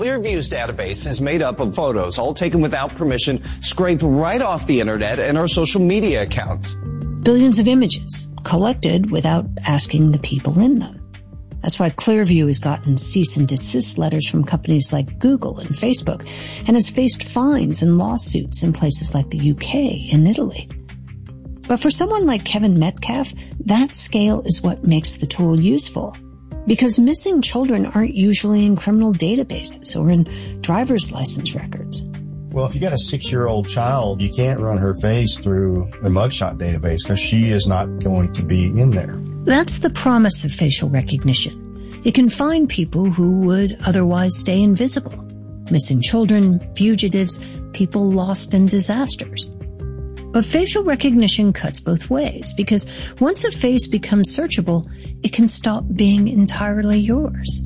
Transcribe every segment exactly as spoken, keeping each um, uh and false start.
Clearview's database is made up of photos, all taken without permission, scraped right off the internet and our social media accounts. Billions of images collected without asking the people in them. That's why Clearview has gotten cease and desist letters from companies like Google and Facebook and has faced fines and lawsuits in places like the U K and Italy. But for someone like Kevin Metcalf, that scale is what makes the tool useful. Because missing children aren't usually in criminal databases or in driver's license records. Well, if you got a six-year-old child, you can't run her face through the mugshot database because she is not going to be in there. That's the promise of facial recognition. It can find people who would otherwise stay invisible. Missing children, fugitives, people lost in disasters. But facial recognition cuts both ways because once a face becomes searchable, it can stop being entirely yours.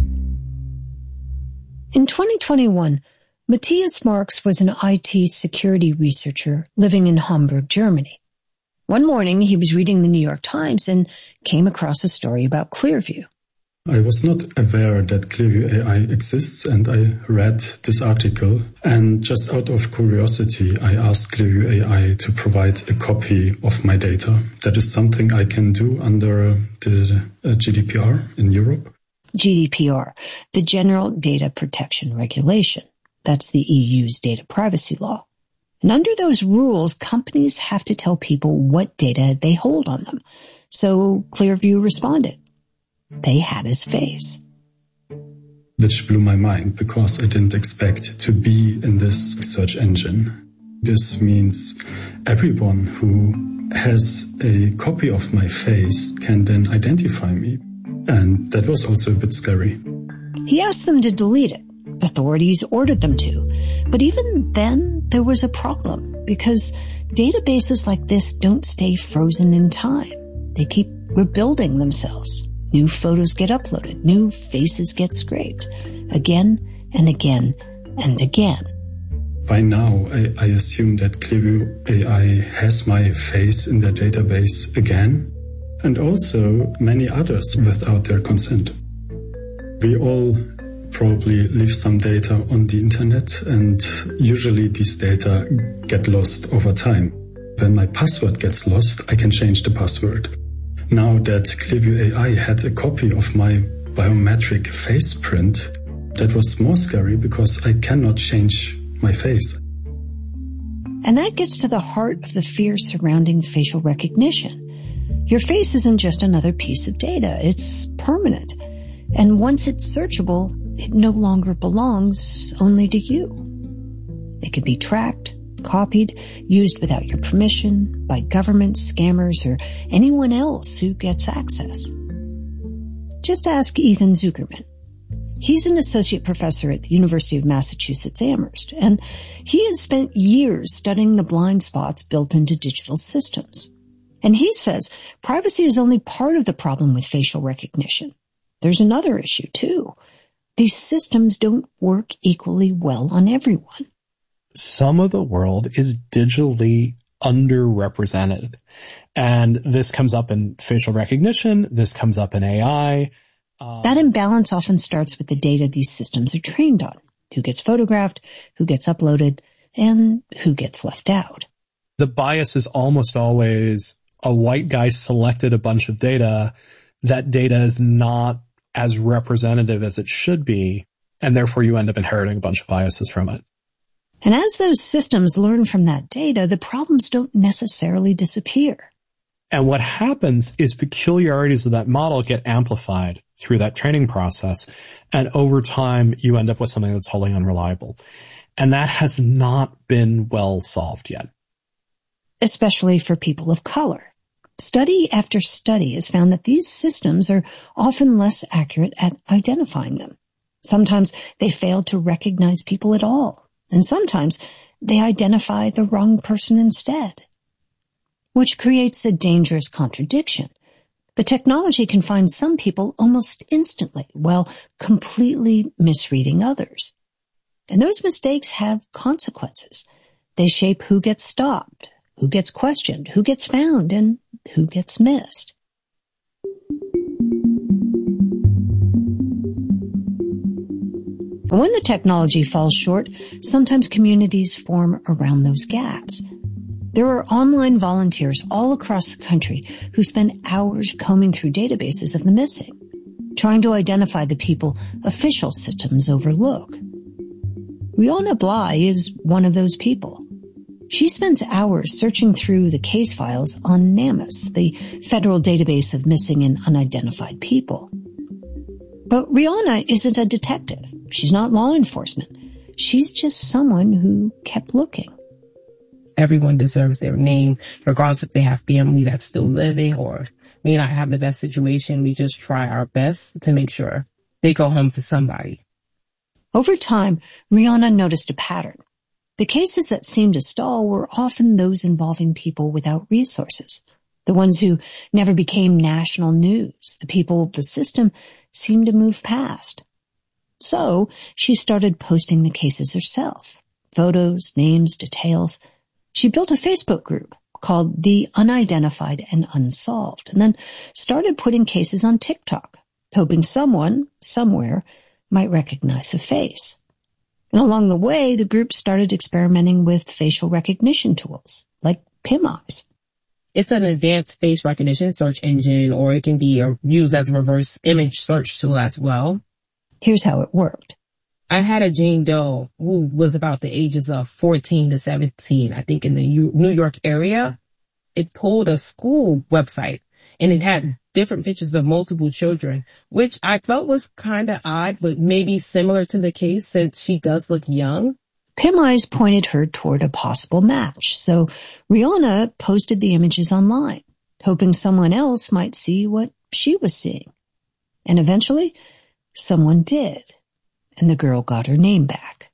In twenty twenty-one, Matthias Marx was an I T security researcher living in Hamburg, Germany. One morning, he was reading the New York Times and came across a story about Clearview. I was not aware that Clearview A I exists, and I read this article. And just out of curiosity, I asked Clearview A I to provide a copy of my data. That is something I can do under the uh, G D P R in Europe. G D P R, the General Data Protection Regulation. That's the E U's data privacy law. And under those rules, companies have to tell people what data they hold on them. So Clearview responded. They had his face. Which blew my mind because I didn't expect to be in this search engine. This means everyone who has a copy of my face can then identify me. And that was also a bit scary. He asked them to delete it. Authorities ordered them to. But even then, there was a problem because databases like this don't stay frozen in time. They keep rebuilding themselves. New photos get uploaded. New faces get scraped. Again and again and again. By now, I, I assume that Clearview A I has my face in their database again, and also many others without their consent. We all probably leave some data on the internet, and usually these data get lost over time. When my password gets lost, I can change the password. Now that Clearview A I had a copy of my biometric face print, that was more scary because I cannot change my face. And that gets to the heart of the fear surrounding facial recognition. Your face isn't just another piece of data. It's permanent. And once it's searchable, it no longer belongs only to you. It could be tracked, copied, used without your permission by governments, scammers, or anyone else who gets access. Just ask Ethan Zuckerman. He's an associate professor at the University of Massachusetts Amherst, and he has spent years studying the blind spots built into digital systems. And he says privacy is only part of the problem with facial recognition. There's another issue, too. These systems don't work equally well on everyone. Some of the world is digitally underrepresented. And this comes up in facial recognition. This comes up in A I. Um, that imbalance often starts with the data these systems are trained on. Who gets photographed, who gets uploaded, and who gets left out. The bias is almost always a white guy selected a bunch of data. That data is not as representative as it should be. And therefore you end up inheriting a bunch of biases from it. And as those systems learn from that data, the problems don't necessarily disappear. And what happens is peculiarities of that model get amplified through that training process. And over time, you end up with something that's wholly unreliable. And that has not been well solved yet. Especially for people of color. Study after study has found that these systems are often less accurate at identifying them. Sometimes they fail to recognize people at all. And sometimes they identify the wrong person instead, which creates a dangerous contradiction. The technology can find some people almost instantly while completely misreading others. And those mistakes have consequences. They shape who gets stopped, who gets questioned, who gets found, and who gets missed. And when the technology falls short, sometimes communities form around those gaps. There are online volunteers all across the country who spend hours combing through databases of the missing, trying to identify the people official systems overlook. Rihanna Bly is one of those people. She spends hours searching through the case files on NamUs, the federal database of missing and unidentified people. But Rihanna isn't a detective. She's not law enforcement. She's just someone who kept looking. Everyone deserves their name, regardless if they have family that's still living or may not have the best situation. We just try our best to make sure they go home to somebody. Over time, Rihanna noticed a pattern. The cases that seemed to stall were often those involving people without resources, the ones who never became national news, the people the system seemed to move past. So she started posting the cases herself, photos, names, details. She built a Facebook group called The Unidentified and Unsolved, and then started putting cases on TikTok, hoping someone, somewhere, might recognize a face. And along the way, the group started experimenting with facial recognition tools, like PimEyes. It's an advanced face recognition search engine, or it can be used as a reverse image search tool as well. Here's how it worked. I had a Jane Doe who was about the ages of fourteen to seventeen, I think in the U- New York area. It pulled a school website, and it had different pictures of multiple children, which I felt was kind of odd, but maybe similar to the case since she does look young. PimEyes pointed her toward a possible match, so Rihanna posted the images online, hoping someone else might see what she was seeing. And eventually, someone did, and the girl got her name back.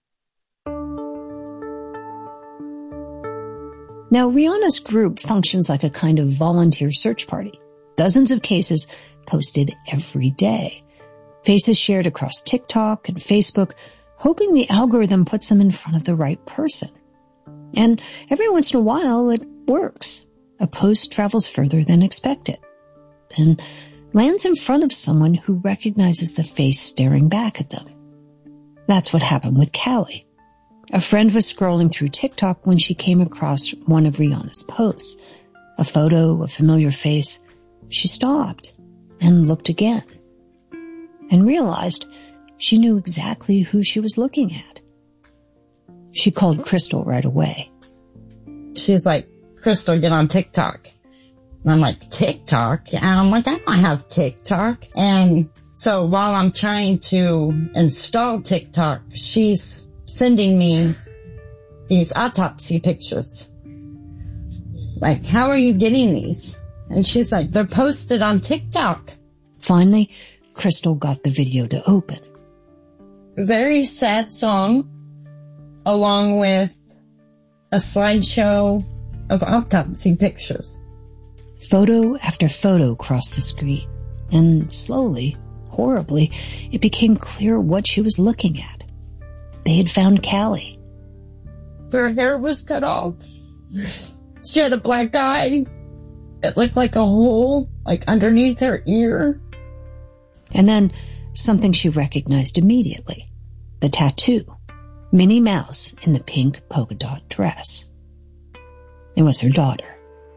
Now, Rihanna's group functions like a kind of volunteer search party. Dozens of cases posted every day. Faces shared across TikTok and Facebook, hoping the algorithm puts them in front of the right person. And every once in a while, it works. A post travels further than expected and lands in front of someone who recognizes the face staring back at them. That's what happened with Callie. A friend was scrolling through TikTok when she came across one of Rihanna's posts. A photo, a familiar face. She stopped and looked again and realized she knew exactly who she was looking at. She called Crystal right away. She's like, Crystal, get on TikTok. And I'm like, TikTok? And I'm like, I don't have TikTok. And so while I'm trying to install TikTok, she's sending me these autopsy pictures. Like, how are you getting these? And she's like, they're posted on TikTok. Finally, Crystal got the video to open. Very sad song, along with a slideshow of autopsy pictures. Photo after photo crossed the screen, and slowly, horribly, it became clear what she was looking at. They had found Callie. Her hair was cut off. She had a black eye. It looked like a hole, like underneath her ear. And then something she recognized immediately. The tattoo. Minnie Mouse in the pink polka dot dress. It was her daughter.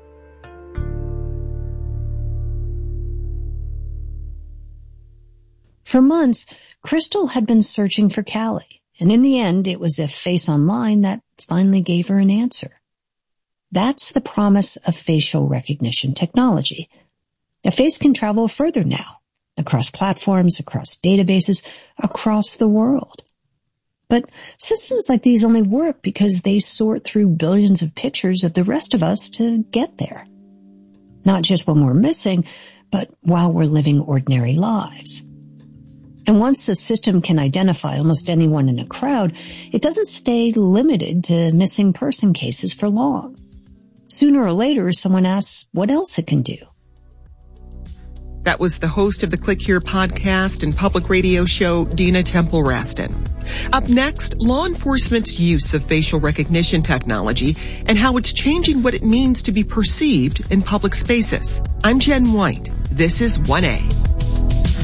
For months, Crystal had been searching for Callie, and in the end, it was a face online that finally gave her an answer. That's the promise of facial recognition technology. A face can travel further now, across platforms, across databases, across the world. But systems like these only work because they sort through billions of pictures of the rest of us to get there. Not just when we're missing, but while we're living ordinary lives. And once the system can identify almost anyone in a crowd, it doesn't stay limited to missing person cases for long. Sooner or later, someone asks what else it can do. That was the host of the Click Here podcast and public radio show, Dina Temple Raston. Up next, law enforcement's use of facial recognition technology and how it's changing what it means to be perceived in public spaces. I'm Jen White. This is one A.